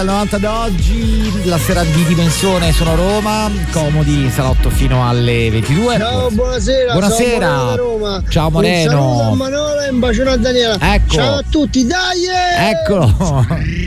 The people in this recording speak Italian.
90 d'oggi, la sera di Dimensione, sono a Roma, comodi in salotto fino alle 22. Ciao, buonasera. Buonasera. Sono Moreno da Roma. Ciao Moreno. Un saluto a Manola e un bacione a Daniela. Ecco. Ciao a tutti, dai! Eccolo.